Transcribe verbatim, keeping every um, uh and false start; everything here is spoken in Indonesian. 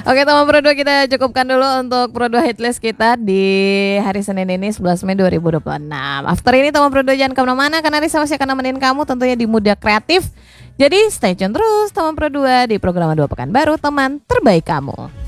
Oke teman Pro dua, kita cukupkan dulu untuk Pro dua Hitlist kita di hari Senin ini sebelas Mei dua ribu dua puluh enam. After ini teman Pro dua jangan kemana-mana, karena Risa masih akan nemenin kamu tentunya di Muda Kreatif. Jadi stay tune terus teman Pro dua di program dua Pekan Baru, teman terbaik kamu.